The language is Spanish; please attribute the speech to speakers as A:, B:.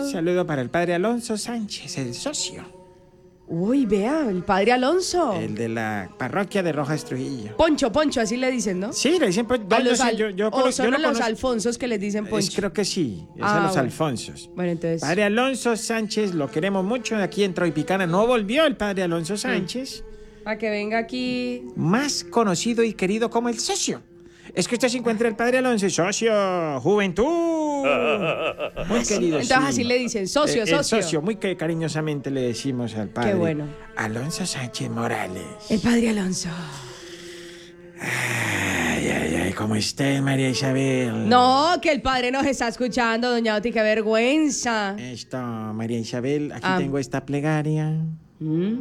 A: Saludo para el padre Alonso Sánchez, el socio.
B: Uy, vea, el padre Alonso.
A: El de la parroquia de Rojas Trujillo.
B: Poncho, así le dicen, ¿no?
A: Sí, le dicen Poncho.
B: A los
A: O
B: son a los Alfonsos que les dicen Poncho.
A: Creo que sí, es a los
B: bueno.
A: Alfonsos.
B: Bueno, entonces.
A: Padre Alonso Sánchez, lo queremos mucho. Aquí en Troipicana no volvió el padre Alonso Sánchez.
B: Para que venga aquí.
A: Más conocido y querido como el socio. Es que usted se encuentra el padre Alonso, socio, juventud. Muy querido.
B: Entonces así le dicen, socio,
A: El socio, muy cariñosamente le decimos al padre.
B: Qué bueno.
A: Alonso Sánchez Morales.
B: El padre Alonso.
A: Ay, ¿cómo está, María Isabel?
B: No, que el padre nos está escuchando, doña Oti, qué vergüenza.
A: María Isabel, aquí tengo esta plegaria.